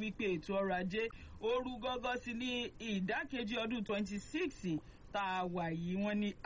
wípé ètò ọrọ̀ ajé ooru gọ́gọ́ sí ní ìdákejì ọdún 26 tá a wà yìí wọ́n ní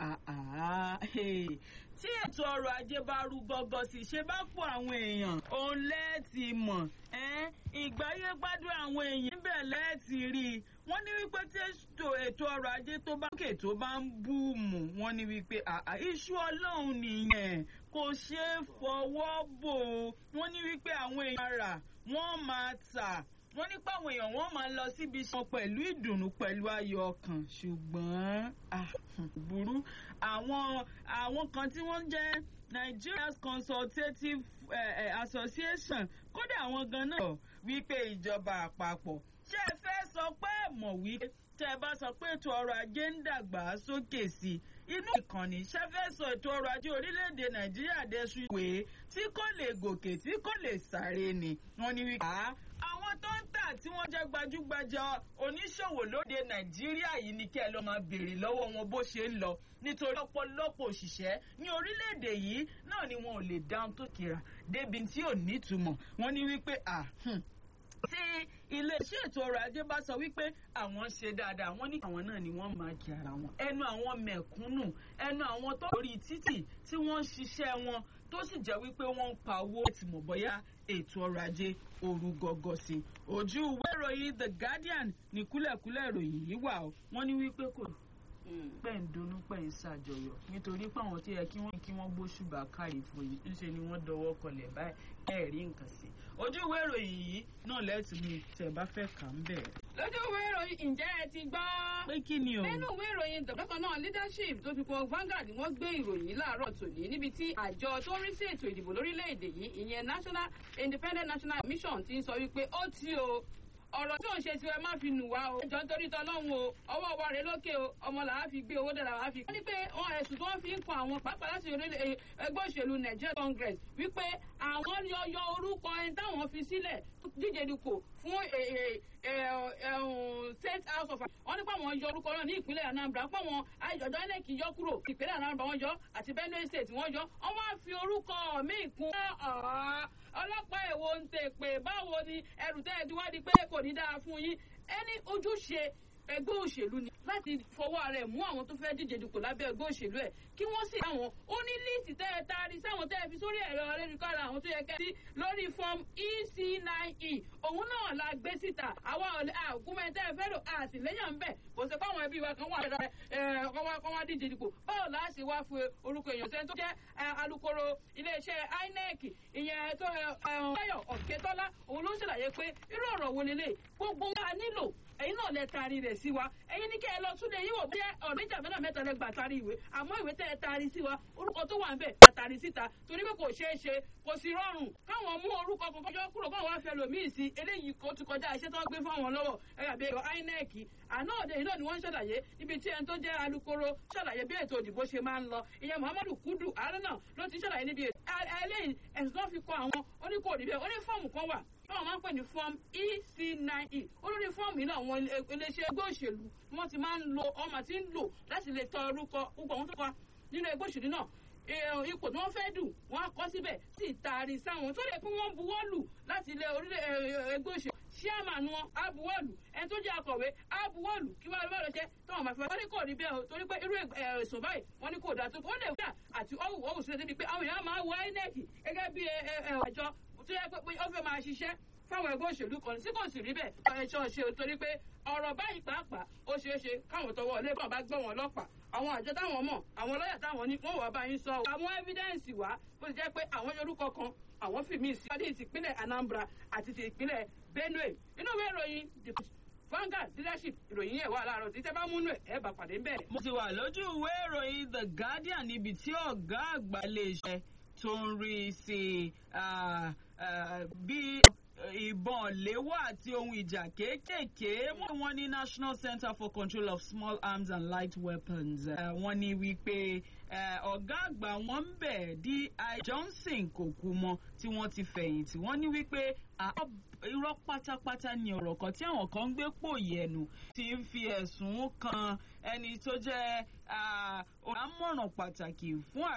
tí ètò ọrọ̀ ajé bá rú gọ́gọ́ sí ṣe bá pọ̀ àwọn èèyàn òun lẹ́ẹ̀tì mọ̀ ìgbáyé gbádùn àwọn èèyàn níbẹ̀ lẹ́ẹ̀tì rí i wọ́n ní wípé tí ètò ọrọ̀ ajé tó bá kè tó bá ń búùmù wọ́n ní wípé iṣu ọlọ́run nìyẹn kò ṣeé fọwọ́ bò ó wọ́n ní wípé àwọn èèyàn rà wọ́n máa tà wọ́n ní pé àwọn èèyàn wọ́n máa lọ síbi iṣan pẹ̀lú ìdùnnú pẹ̀lú ayọ̀ ọkàn ṣùgbọ́n burú àwọn kan tí wọ́n jẹ́ Nigeria's Consultative Association kódà àwọn gan náà wípé ìjọba àpapọ̀ ṣé ẹ fẹ́ sọ pé mọ̀ wípé tẹ́ ẹ bá sọ pé ètò ọrọ̀ ajé ń dàgbà sókè sí inú ìkànnì ṣé fẹ́ sọ ètò ọrọ̀ ajé orílẹ̀-èdè Nàìjíríà dẹ́sù ìwé tí kò lè gòkè tí kò lè sáré ni wọ́n ní wípé àwọn tó ń tà tí wọ́n jẹ́ gbajúgbajà oníṣòwò lóde Nàìjíríà yìí ni kẹ́ ẹ lọ́ọ́ máa béèrè lọ́wọ́ wọn bó ṣe ń lọ nítorí ọ̀pọ̀lọpọ̀ òṣìṣẹ́ ní orílẹ̀-èdè yìí náà ni wọn ò lè dáhùn tó kíra débi tí ò nítumọ̀ wọ́n ní wípé tí iléeṣẹ́ ètò ọrọ̀ ajé bá sọ wípé àwọn ṣe dáadáa wọ́n ní àwọn náà ni wọ́n máa kí ara wọn ẹnu àwọn mẹ̀kúnnù ẹnu àwọn tó lórí títì tí wọ́n ń ṣiṣẹ́ wọn tó sì jẹ́ wípé wọ́n ń pa owó tí mọ̀ bóyá ètò ọrọ̀ ajé ooru gọ́gọ́ sí ojú ìwé ìròyìn The Guardian ní kúlẹ̀kúlẹ̀ ìròyìn yìí wà ó wọ́n ní wípé kò pẹ́ ń dunnú pẹ́ ń ṣàjọyọ̀ nítorí pé àwọn tó yẹ kí wọ́n gbóṣùbà káyìí fún yìí ńṣe ni wọ́n dọwọ́ kọlẹ̀ báyìí ẹ̀rí nǹkan sí ojú ìwé ìròyìn yìí náà lẹ́tì mi tẹ̀ bá fẹ́ kà ń bẹ̀. lójú ìwé ìròyìn ǹjẹ́ ẹ ti gbọ́. pé kí ni o. nínú ìwé ìròyìn dọ̀kọ́ náà leadership tó fi kọ Vanguard wọ́n gbé ìròyìn láàárọ̀ tòní níbi tí àjọ tó ń rí sí ètò ìdìbò lórílẹ̀‐èdè yìí ìyẹn Independent National Commission ti ń sọ wípé ó ti o ọ̀rọ̀ tí ò ń ṣe tiwa má fi nù wá o. ìjọ nítorí tọ́lọ́hún o ọwọ́ wa rẹ̀ lókè o ọmọ làá fi gbé owó dára wá fi. wọ́n ní pé ẹ̀sùn tó ń fi ń kan àwọn pàápàá láti ẹgbẹ́ òṣèlú Nigeria Congress wípé àwọn yọ orúkọ ẹni táwọn fi sílẹ̀ díje dupò fún State House of wọ́n ní pé àwọn yọ orúkọ náà ní ìpínlẹ̀ Anambra pé àwọn àjọ̀dọ́ INEC yọ kúrò ìpínlẹ̀ Anambra wọ́n yọ àti Benue State wọ́n yọ wọ́n wá fi orúkọ míì kún ọlọ́pàá èwo ń tè pé báwo ni ẹrù tẹ́ ẹ ti wádìí pé kò ní dáa fún yín ẹni ojúṣe ẹgbẹ́ òṣèlú ni láti fọwọ́ rẹ̀ mú àwọn tó fẹ́ díje dupò lábẹ́ ẹgbẹ́ òṣèlú ẹ̀ kí wọ́n sì àwọn ó ní líìsì tẹ́ ẹ taari sáwọn tẹ́ ẹ fi sórí ẹ̀rọ ayélujára àwọn tó yẹ kẹ́ sí lórí form EC9E òun náà la gbé síta àwa àgúnmẹ́ tẹ́ ẹ fẹ́ lò àtìlẹ́yìn ń bẹ̀ kò sí fáwọn ẹbí wa kan wà kọ́ wá díje dupò báwo la ṣe wá fún orúkọ èèyàn sẹ́ni tó jẹ́ alukoro iléeṣẹ́ INEC ìyẹn tó Báyọ̀ Ọ̀kẹ́tọ́lá òun ló ń ṣàlàyé pé irú ọ̀rọ̀ wo lélẹ̀ gbogbo wa nílò ẹ̀yin náà lẹ taari rẹ̀ sí wa ẹ̀yin ní kẹ́ ẹ lọ tún lè yíwò bí ọ̀rọ̀ ìjà mẹ́ta lẹ gbà taari ìwé àmọ́ ìwé tẹ́ ẹ taari sí wa orúkọ tó wà ń bẹ̀ àtàrí síta torí pé kò ṣeé ṣe kò sí rọrùn káwọn mú orúkọ kankan yọ kúrò káwọn wá fẹ́ lòmíì sí eléyìí kò ti kọjá iṣẹ́ tó ń gbé fáwọn lọ́wọ́ ẹ̀yà bí ẹ̀rọ INEC àná òde yìí náà ni wọ́n ń ṣàlàyé ibi tí ẹni tó jẹ́ alukoro ṣàlàyé bí ètò ìdìbò ṣe máa ń lọ ìyẹn Muhammadu Kudu ààrẹ náà ló ti ṣàlàyé níbi eléyìí ẹ̀sùn tó fi kọ àwọn oníkòòdì bẹ́ẹ̀ ó ní fọ́ọ̀mù kan wà táwọn máa ń pè ní form EC9E olórí fọ́ọ̀mù yìí náà àwọn iléeṣẹ́ ẹgbẹ́ òṣèlú wọ́n ti máa ń lo ọmọ àti ń lò láti lè tọ orúkọ gbogbo àwọn tó kọ nínú ẹgbẹ́ òṣèlú náà ipò tí wọ́n fẹ́ dù wọ́n á kọ́ síbẹ̀ sí ìtaari sáwọn tó lè pín wọ́n buwọ́ lù láti ilé orílẹ̀ ẹgbẹ́ òṣèlú chairman wọn á buwọ́ lù ẹni tó jẹ́ akọ̀wé á buwọ́ lù kí wọ́n lọ́ọ́ jẹ́ táwọn máa fi wọ́n ní kò rí bẹ́ẹ̀ o torí pé irú ẹ̀sùn báyìí wọ́n ní kò dáa tó ó lè wúdà àti ọ̀wù sílẹ̀ débi pé àwọn èèyàn máa wọ INEC gẹ́gẹ́ bí àjọ tó yẹ pé ó fẹ́ máa ṣiṣẹ́ fáwọn ẹgbẹ́ òṣèlú kan tí kò sì rí bẹ́ẹ̀ ẹ̀ṣọ́ ṣe torí pé ọ̀rọ̀ báyìí pàápàá ó ṣeé ṣe káwọn tọwọ́ ilé bá gbọ́ wọn ọlọ́pàá àwọn àjọ táwọn mọ̀ àwọn lọ́yà táwọn ní wọ́n wà bá yín sọ àwọn evidence wá bó ti jẹ́ pé àwọn yorùkọ kan àwọn fìmí sí adé ti ìpínlẹ̀ Anambra àti ti ìpínlẹ̀ Benue inú ìwé ìròyìn Vanguard leadership ìròyìn yẹn wà láàárọ̀ tí tẹ́ bá múnú ẹ̀ bá pàdé ń bẹ̀. mo ti wà lójú ìwé ìròyìn The Guardian níbi tí ọ̀gá àgbà lè ṣe tó ń rí sí bí ìbọn léwọ́ àti ohun ìjà kéékèèké wọ́n ní National Center for Control of Small Arms and Light Weapons wọ́n ní wípé ọ̀gá àgbà wọn ń bẹ̀ D.I. Johnson kò kú mọ́ tí wọ́n ti fẹ̀yìntì wọ́n ní wípé irọ́ pátápátá ni ọ̀rọ̀ kan tí àwọn kan ń gbé pòyì ẹnu tí ń fi ẹ̀sùn kan ẹni tó jẹ́ àmọ̀ràn pàtàkì fún